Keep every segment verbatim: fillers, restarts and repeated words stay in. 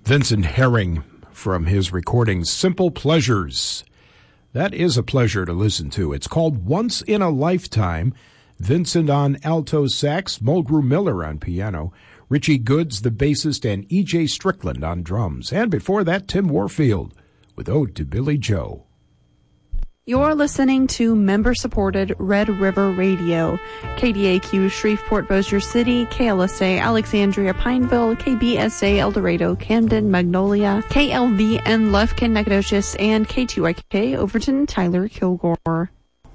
Vincent Herring from his recording Simple Pleasures. That is a pleasure to listen to. It's called Once in a Lifetime. Vincent on alto sax, Mulgrew Miller on piano, Richie Goods, the bassist, and E J Strickland on drums. And before that, Tim Warfield with Ode to Billy Joe. You're listening to member-supported Red River Radio, K D A Q Shreveport Bossier City, K L S A Alexandria Pineville, K B S A El Dorado Camden Magnolia, K L V N Lufkin Nacogdoches, and K two I K Overton Tyler Kilgore.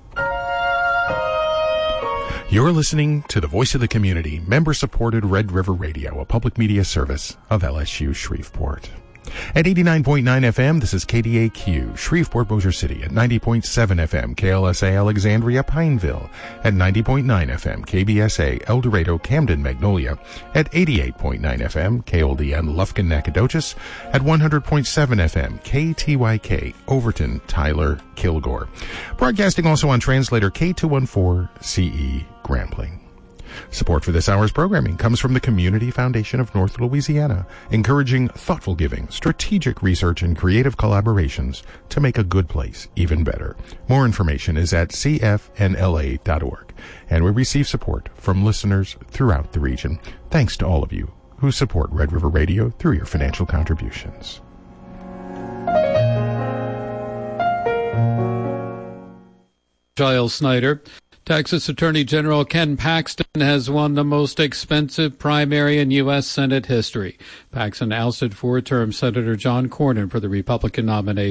You're listening to the Voice of the Community, member-supported Red River Radio, a public media service of L S U Shreveport. At eighty-nine point nine F M, this is K D A Q, Shreveport Bossier City. At ninety point seven F M, K L S A Alexandria Pineville. At ninety point nine F M, K B S A El Dorado Camden Magnolia. At eighty-eight point nine F M, K O D N Lufkin Nacogdoches. At one hundred point seven F M, K T Y K Overton Tyler Kilgore. Broadcasting also on translator K two fourteen C E Grambling. Support for this hour's programming comes from the Community Foundation of North Louisiana, encouraging thoughtful giving, strategic research, and creative collaborations to make a good place even better. More information is at c f n l a dot org, and we receive support from listeners throughout the region. Thanks to all of you who support Red River Radio through your financial contributions. Giles Snyder. Texas Attorney General Ken Paxton has won the most expensive primary in U S Senate history. Paxton ousted four-term Senator John Cornyn for the Republican nomination.